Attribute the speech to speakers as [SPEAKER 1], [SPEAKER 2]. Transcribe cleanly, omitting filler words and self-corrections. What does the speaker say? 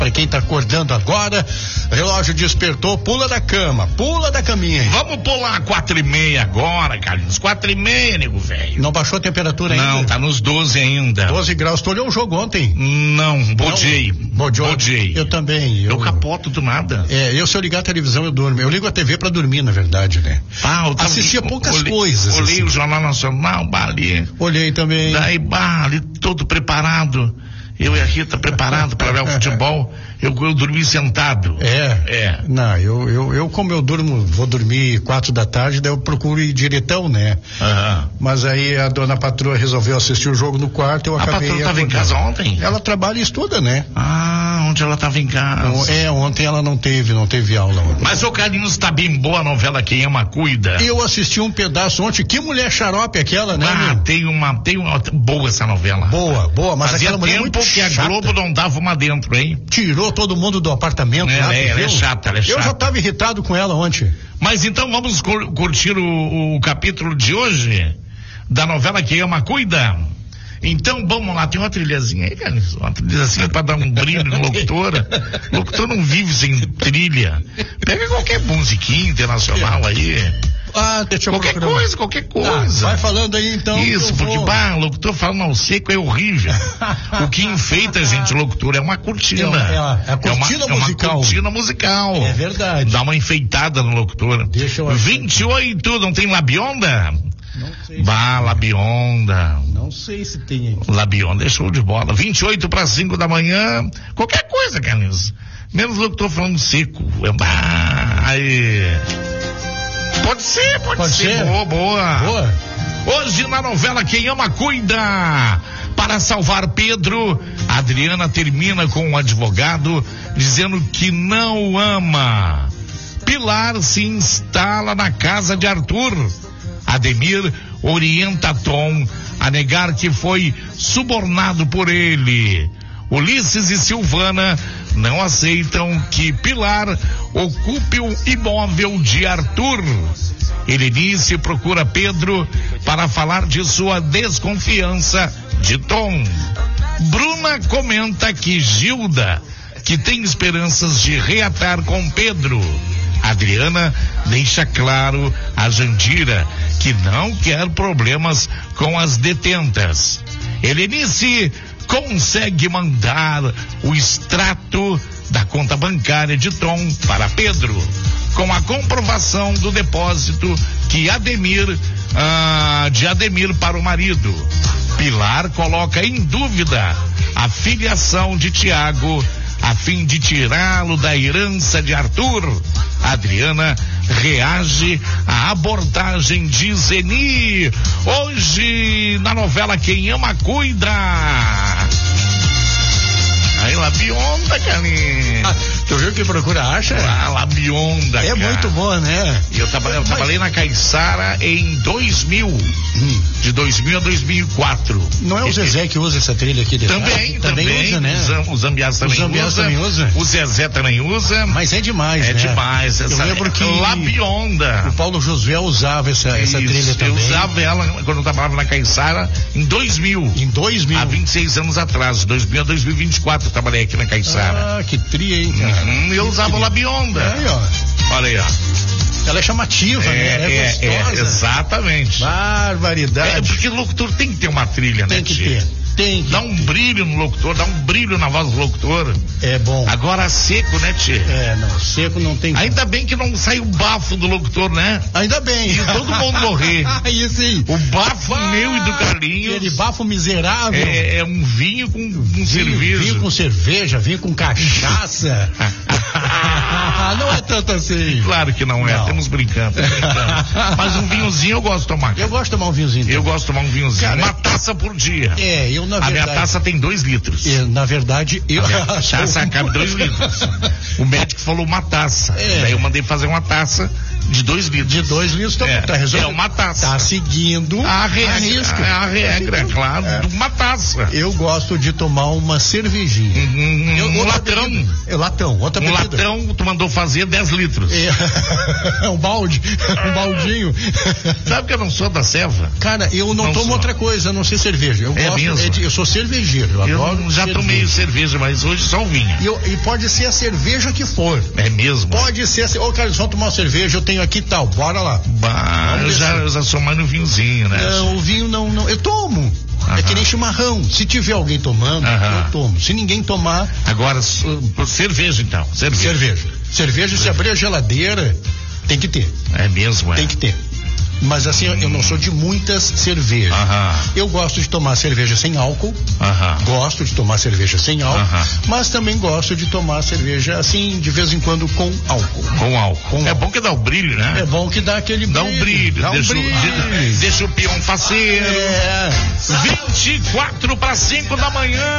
[SPEAKER 1] Para quem tá acordando agora, relógio despertou, pula da cama, pula da caminha.
[SPEAKER 2] Vamos pular 4:30 agora, Carlinhos. 4:30, nego velho.
[SPEAKER 1] Não baixou a temperatura ainda?
[SPEAKER 2] Não, tá nos 12 ainda.
[SPEAKER 1] 12 graus. Tu olhou o jogo ontem?
[SPEAKER 2] Não, bodiei.
[SPEAKER 1] Eu também.
[SPEAKER 2] Eu capoto do nada.
[SPEAKER 1] Se eu ligar a televisão eu durmo. Eu ligo a TV pra dormir, na verdade, né? Assistia poucas coisas.
[SPEAKER 2] Olhei
[SPEAKER 1] assim.
[SPEAKER 2] O Jornal Nacional, ali.
[SPEAKER 1] Olhei também.
[SPEAKER 2] Daí, ali todo preparado. Eu e a Rita preparado para ver o futebol. Eu dormi sentado.
[SPEAKER 1] Não, eu como eu durmo, vou dormir 4 da tarde, daí eu procuro ir diretão, né? Mas aí a dona patroa resolveu assistir o jogo no quarto, eu acabei...
[SPEAKER 2] A patroa estava em casa ontem?
[SPEAKER 1] Ela trabalha e estuda, né?
[SPEAKER 2] Ontem ela estava em casa.
[SPEAKER 1] Ontem ela não teve aula.
[SPEAKER 2] Mas o Carlinhos, tá bem boa a novela Quem Ama Cuida.
[SPEAKER 1] Eu assisti um pedaço ontem, que mulher xarope aquela, né?
[SPEAKER 2] Tem uma boa essa novela.
[SPEAKER 1] Boa, mas
[SPEAKER 2] fazia
[SPEAKER 1] aquela mulher
[SPEAKER 2] tempo
[SPEAKER 1] muito
[SPEAKER 2] que a
[SPEAKER 1] chata.
[SPEAKER 2] Globo não dava uma dentro, hein?
[SPEAKER 1] Tirou todo mundo do apartamento.
[SPEAKER 2] Ela é chata.
[SPEAKER 1] Eu já estava irritado com ela ontem.
[SPEAKER 2] Mas então vamos curtir o capítulo de hoje da novela Quem Ama Cuida. Então vamos lá, tem uma trilhazinha aí, cara, uma trilhazinha pra dar um brilho no locutor. O locutor não vive sem trilha. Pega qualquer musiquinha internacional aí.
[SPEAKER 1] Deixa eu
[SPEAKER 2] qualquer coisa.
[SPEAKER 1] Vai falando aí então.
[SPEAKER 2] Isso, porque o locutor falando ao seco é horrível. O que enfeita, gente, o locutor é uma cortina.
[SPEAKER 1] É a cortina musical.
[SPEAKER 2] Uma cortina musical.
[SPEAKER 1] É verdade.
[SPEAKER 2] Dá uma enfeitada no locutor.
[SPEAKER 1] Deixa eu
[SPEAKER 2] 28, não tem Labionda?
[SPEAKER 1] Não sei.
[SPEAKER 2] Labionda.
[SPEAKER 1] Não sei se tem aí.
[SPEAKER 2] Labionda é show de bola. 28 para 5 da manhã. Qualquer coisa, Carlinhos. Menos o locutor falando seco. Aí. Pode ser. Boa. Hoje na novela Quem Ama Cuida. Para salvar Pedro, Adriana termina com um advogado dizendo que não o ama. Pilar se instala na casa de Arthur. Ademir orienta Tom a negar que foi subornado por ele. Ulisses e Silvana não aceitam que Pilar ocupe o imóvel de Arthur. Helenice procura Pedro para falar de sua desconfiança de Tom. Bruna comenta que Gilda, que tem esperanças de reatar com Pedro. Adriana deixa claro a Jandira que não quer problemas com as detentas. Helenice consegue mandar o extrato da conta bancária de Tom para Pedro, com a comprovação do depósito de Ademir para o marido. Pilar coloca em dúvida a filiação de Tiago a fim de tirá-lo da herança de Arthur. Adriana reage à abordagem de Zeni. Hoje, na novela Quem Ama Cuida. Aí, Labionda, Carlinhos.
[SPEAKER 1] Tu viu que procura acha?
[SPEAKER 2] Labionda,
[SPEAKER 1] cara. É muito boa, né?
[SPEAKER 2] Eu trabalhei na Caiçara em 2000. De 2000 a 2004.
[SPEAKER 1] Não é o Zezé que usa essa trilha aqui?
[SPEAKER 2] Também
[SPEAKER 1] usa, né?
[SPEAKER 2] O Zambiás também usa. O Zezé também usa.
[SPEAKER 1] Mas é demais, né?
[SPEAKER 2] Demais.
[SPEAKER 1] Eu lembro que
[SPEAKER 2] Labionda.
[SPEAKER 1] O Paulo Josué usava essa trilha também.
[SPEAKER 2] Eu usava ela quando eu trabalhava na Caiçara em 2000.
[SPEAKER 1] Em 2000?
[SPEAKER 2] Há 26 anos atrás, 2000 a 2024, eu trabalhei aqui na Caiçara.
[SPEAKER 1] Que tria, hein, cara?
[SPEAKER 2] Eu usava Labionda.
[SPEAKER 1] Aí, ó.
[SPEAKER 2] Olha aí, ó.
[SPEAKER 1] Ela é chamativa, né? É gostosa.
[SPEAKER 2] Exatamente.
[SPEAKER 1] Barbaridade.
[SPEAKER 2] Porque o locutor tem que ter uma trilha, né?
[SPEAKER 1] Tem que ter.
[SPEAKER 2] Dá um brilho no locutor, dá um brilho na voz do locutor.
[SPEAKER 1] É bom.
[SPEAKER 2] Agora seco, né, tchê?
[SPEAKER 1] Não, seco não tem.
[SPEAKER 2] Ainda bem que não sai o bafo do locutor, né?
[SPEAKER 1] Ainda bem.
[SPEAKER 2] E todo mundo morrer.
[SPEAKER 1] Isso aí.
[SPEAKER 2] O bafo meu e do Carlinhos.
[SPEAKER 1] Aquele bafo miserável.
[SPEAKER 2] É um vinho com cerveja.
[SPEAKER 1] Vinho com cerveja, vinho com cachaça. Não é tanto assim.
[SPEAKER 2] Claro que não é, temos brincando. Mas um vinhozinho eu gosto de tomar.
[SPEAKER 1] Eu gosto de tomar um vinhozinho.
[SPEAKER 2] Eu gosto de tomar um vinhozinho. Cara, uma taça por dia.
[SPEAKER 1] Na verdade.
[SPEAKER 2] A minha taça tem 2 litros.
[SPEAKER 1] Na verdade,
[SPEAKER 2] a minha taça cabe 2 litros. O médico falou uma taça. Daí eu mandei fazer uma taça De 2 litros.
[SPEAKER 1] De 2 litros, tá resolvido.
[SPEAKER 2] É uma taça.
[SPEAKER 1] Tá seguindo
[SPEAKER 2] a regra, claro, uma taça.
[SPEAKER 1] Eu gosto de tomar uma cervejinha.
[SPEAKER 2] Um latrão.
[SPEAKER 1] Latão, outra bebida.
[SPEAKER 2] Latrão, tu mandou fazer 10 litros.
[SPEAKER 1] Um balde, um baldinho.
[SPEAKER 2] Sabe que eu não sou da ceva?
[SPEAKER 1] Cara, eu não tomo outra coisa, a não ser cerveja. Eu sou cervejeiro, eu adoro
[SPEAKER 2] já
[SPEAKER 1] cerveja.
[SPEAKER 2] Tomei cerveja, mas hoje só vinho.
[SPEAKER 1] E pode ser a cerveja que for.
[SPEAKER 2] É mesmo?
[SPEAKER 1] Pode ser assim, Carlos, vamos tomar uma cerveja, eu tenho aqui e tal, bora lá.
[SPEAKER 2] Eu já sou mais no vinhozinho, né?
[SPEAKER 1] Não, o vinho não, eu tomo. É que nem chimarrão. Se tiver alguém tomando, eu tomo. Se ninguém tomar.
[SPEAKER 2] Agora, cerveja então.
[SPEAKER 1] Cerveja, se abrir a geladeira, tem que ter.
[SPEAKER 2] É mesmo,
[SPEAKER 1] Tem que ter. Mas assim, eu não sou de muitas cervejas. Eu gosto de tomar cerveja sem álcool. Gosto de tomar cerveja sem álcool. Mas também gosto de tomar cerveja assim, de vez em quando com álcool.
[SPEAKER 2] Com álcool. É bom que dá o brilho, né?
[SPEAKER 1] É bom que dá aquele brilho.
[SPEAKER 2] Dá um brilho. Deixa o peão faceiro. 24 para 5 da manhã.